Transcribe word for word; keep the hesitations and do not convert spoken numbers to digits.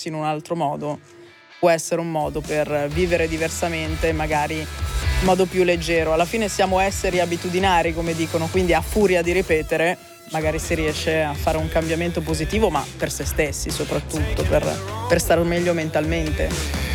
allenarsi in un altro modo può essere un modo per vivere diversamente, magari in modo più leggero. Alla fine siamo esseri abitudinari, come dicono, quindi a furia di ripetere magari si riesce a fare un cambiamento positivo, ma per se stessi soprattutto, per, per stare meglio mentalmente.